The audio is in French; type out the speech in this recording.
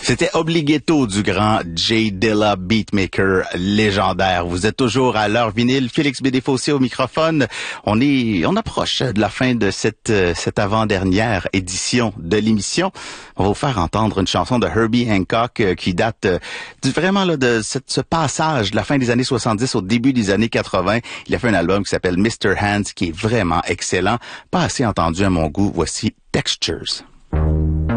C'était Obligato du grand Jay Dilla, beatmaker légendaire. Vous êtes toujours à l'heure vinyle. Félix Bédéfossé au microphone. On approche de la fin de cette avant-dernière édition de l'émission. On va vous faire entendre une chanson de Herbie Hancock qui date vraiment là, de ce passage de la fin des années 70 au début des années 80. Il a fait un album qui s'appelle Mr. Hands qui est vraiment excellent. Pas assez entendu à mon goût. Voici Textures.